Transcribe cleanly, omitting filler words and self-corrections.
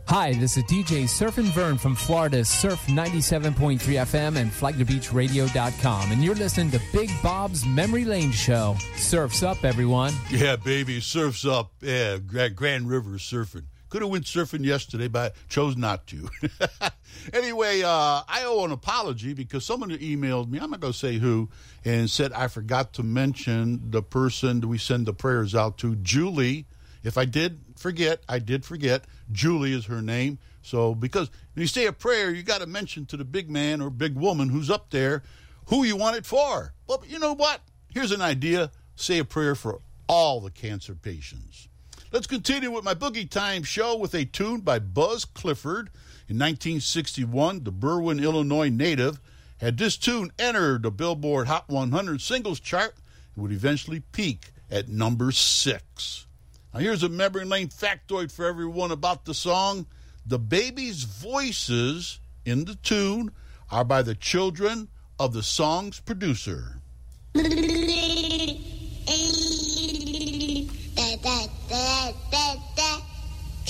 Hi, this is DJ Surfin' Vern from Florida's Surf 97.3 FM and FlagTheBeachRadio.com, and you're listening to Big Bob's Memory Lane Show. Surf's up, everyone. Yeah, baby, surf's up. Yeah, Grand River surfing. Could have went surfing yesterday, but I chose not to. Anyway, I owe an apology because someone emailed me, I'm not going to say who, and said I forgot to mention the person we send the prayers out to, Julie. If I did forget, I did forget. Julie is her name. So because when you say a prayer, you got to mention to the big man or big woman who's up there who you want it for. Well, you know what? Here's an idea. Say a prayer for all the cancer patients. Let's continue with my Boogie Time show with a tune by Buzz Clifford. In 1961, the Berwyn, Illinois native had this tune enter the Billboard Hot 100 singles chart and would eventually peak at number 6. Now, here's a memory lane factoid for everyone about the song. The baby's voices in the tune are by the children of the song's producer.